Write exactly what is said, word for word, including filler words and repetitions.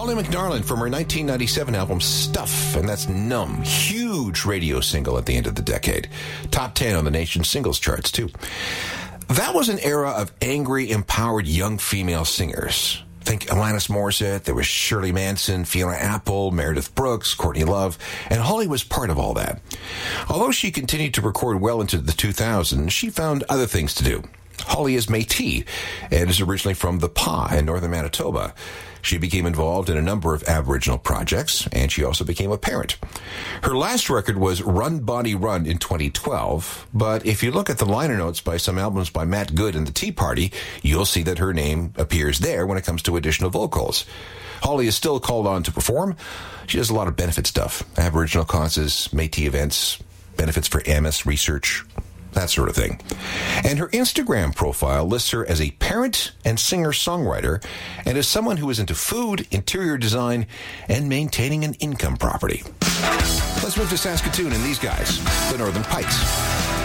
Holly McNarlin from her nineteen ninety-seven album Stuff, and that's Numb. Huge radio single at the end of the decade. Top ten on the nation's singles charts, too. That was an era of angry, empowered young female singers. Think Alanis Morissette, there was Shirley Manson, Fiona Apple, Meredith Brooks, Courtney Love, and Holly was part of all that. Although she continued to record well into the two thousands, she found other things to do. Holly is Métis and is originally from the Pas in northern Manitoba. She became involved in a number of Aboriginal projects, and she also became a parent. Her last record was Run Bonnie Run in twenty twelve, but if you look at the liner notes by some albums by Matt Good and the Tea Party, you'll see that her name appears there when it comes to additional vocals. Holly is still called on to perform. She does a lot of benefit stuff, Aboriginal causes, Métis events, benefits for A M S research, that sort of thing. And her Instagram profile lists her as a parent and singer-songwriter and as someone who is into food, interior design, and maintaining an income property. Let's move to Saskatoon and these guys, the Northern Pikes.